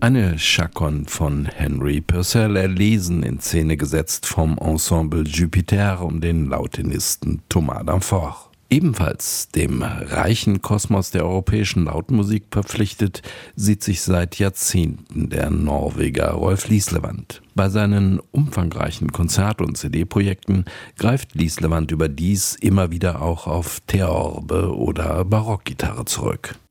Eine Chaconne von Henry Purcell, erlesen in Szene gesetzt vom Ensemble Jupiter um den Lautenisten Thomas Danforth. Ebenfalls dem reichen Kosmos der europäischen Lautmusik verpflichtet, sieht sich seit Jahrzehnten der Norweger Rolf Lislevand. Bei seinen umfangreichen Konzert- und CD-Projekten greift Lislevand überdies immer wieder auch auf Theorbe oder Barockgitarre zurück.